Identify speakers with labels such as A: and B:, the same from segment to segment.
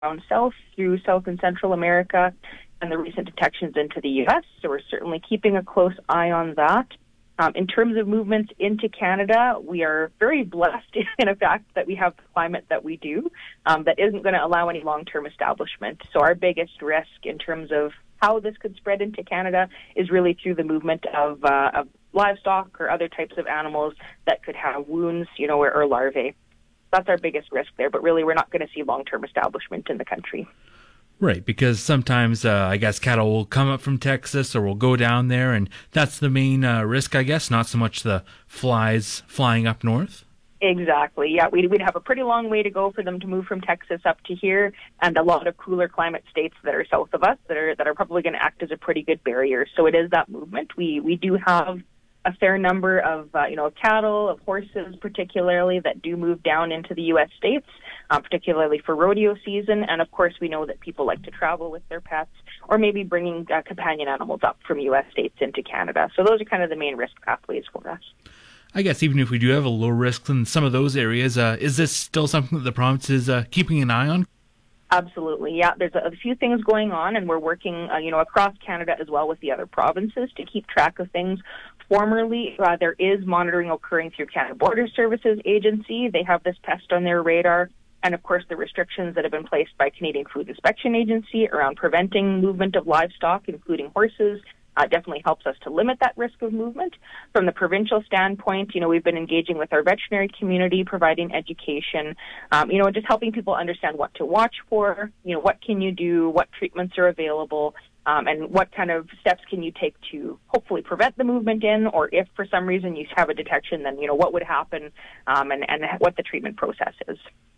A: down south through South and Central America and the recent detections into the U.S., so we're certainly keeping a close eye on that. In terms of movements into Canada, we are very blessed in the fact that we have the climate that we do that isn't going to allow any long-term establishment. So our biggest risk in terms of how this could spread into Canada is really through the movement of livestock or other types of animals that could have wounds, or larvae. That's our biggest risk there, but really we're not going to see long-term establishment in the country.
B: Right, because sometimes, I guess, cattle will come up from Texas or will go down there, and that's the main risk, I guess, not so much the flies flying up north?
A: Exactly, yeah. We'd have a pretty long way to go for them to move from Texas up to here, and a lot of cooler climate states that are south of us that are probably going to act as a pretty good barrier. So it is that movement. We do have a fair number of cattle, of horses particularly, that do move down into the U.S. states, particularly for rodeo season. And of course, we know that people like to travel with their pets or maybe bringing companion animals up from U.S. states into Canada. So those are kind of the main risk pathways for us.
B: I guess even if we do have a low risk in some of those areas, is this still something that the province is keeping an eye on?
A: Absolutely, yeah. There's a few things going on, and we're working, across Canada as well with the other provinces to keep track of things. Formerly, there is monitoring occurring through Canada Border Services Agency. They have this pest on their radar. And, of course, the restrictions that have been placed by Canadian Food Inspection Agency around preventing movement of livestock, including horses, definitely helps us to limit that risk of movement. From the provincial standpoint, we've been engaging with our veterinary community, providing education, just helping people understand what to watch for, what can you do, what treatments are available, and what kind of steps can you take to hopefully prevent the movement in, or if for some reason you have a detection, then, what would happen, and what the treatment process is.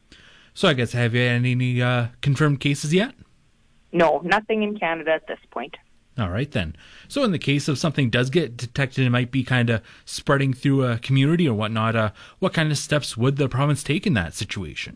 B: So I guess, have you had any confirmed cases yet?
A: No, nothing in Canada at this point.
B: All right, then. So in the case of something does get detected, it might be kind of spreading through a community or whatnot, what kind of steps would the province take in that situation?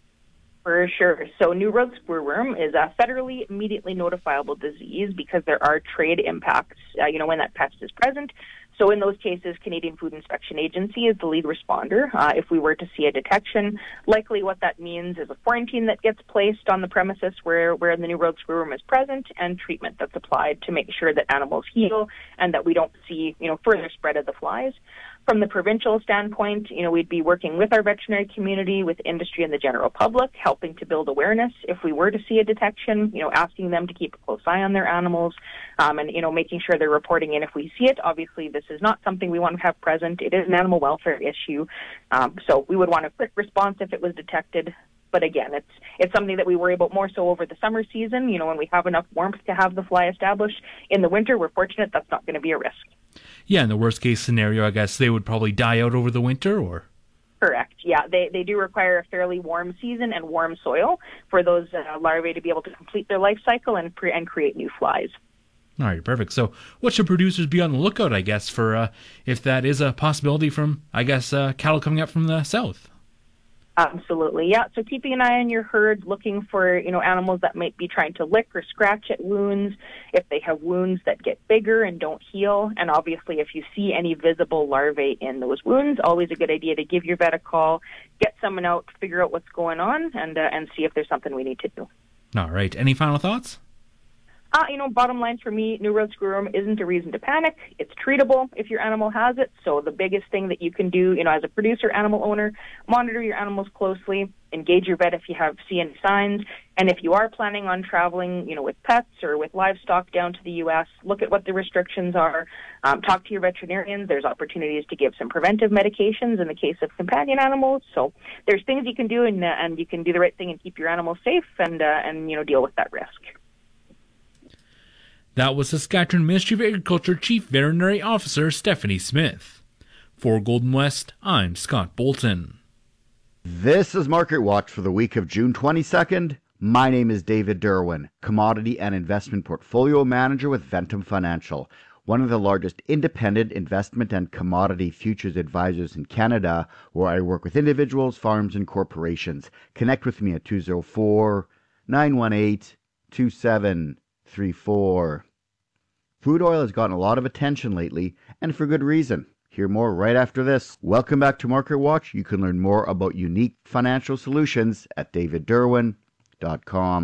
A: For sure. So New World screwworm is a federally immediately notifiable disease because there are trade impacts, when that pest is present. So in those cases, Canadian Food Inspection Agency is the lead responder. If we were to see a detection, likely what that means is a quarantine that gets placed on the premises where the New World screwworm is present, and treatment that's applied to make sure that animals heal and that we don't see, further spread of the flies. From the provincial standpoint, we'd be working with our veterinary community, with industry and the general public, helping to build awareness if we were to see a detection, asking them to keep a close eye on their animals, and, making sure they're reporting in if we see it. Obviously, this is not something we want to have present. It is an animal welfare issue. So we would want a quick response if it was detected. But again, it's something that we worry about more so over the summer season, when we have enough warmth to have the fly established. In the winter, we're fortunate that's not going to be a risk.
B: Yeah, in the worst case scenario, I guess they would probably die out over the winter, or?
A: Correct, yeah. They do require a fairly warm season and warm soil for those larvae to be able to complete their life cycle and create new flies.
B: All right, perfect. So what should producers be on the lookout, I guess, for if that is a possibility from, cattle coming up from the south?
A: Absolutely, yeah. So keeping an eye on your herd, looking for, animals that might be trying to lick or scratch at wounds, if they have wounds that get bigger and don't heal. And obviously, if you see any visible larvae in those wounds, always a good idea to give your vet a call, get someone out, figure out what's going on, and see if there's something we need to do.
B: All right. Any final thoughts?
A: Bottom line for me, New World screwworm isn't a reason to panic. It's treatable if your animal has it. So the biggest thing that you can do, as a producer, animal owner, monitor your animals closely, engage your vet if you see any signs. And if you are planning on traveling, with pets or with livestock down to the U.S., look at what the restrictions are. Talk to your veterinarians. There's opportunities to give some preventive medications in the case of companion animals. So there's things you can do, and you can do the right thing and keep your animals safe and deal with that risk.
B: That was Saskatchewan Ministry of Agriculture Chief Veterinary Officer Stephanie Smith. For Golden West, I'm Scott Bolton.
C: This is Market Watch for the week of June 22nd. My name is David Derwin, Commodity and Investment Portfolio Manager with Ventum Financial, one of the largest independent investment and commodity futures advisors in Canada, where I work with individuals, farms, and corporations. Connect with me at 204-918-2734. Food oil has gotten a lot of attention lately, and for good reason. Hear more right after this. Welcome back to Market Watch. You can learn more about unique financial solutions at davidderwin.com. www.ventumfinancial.com.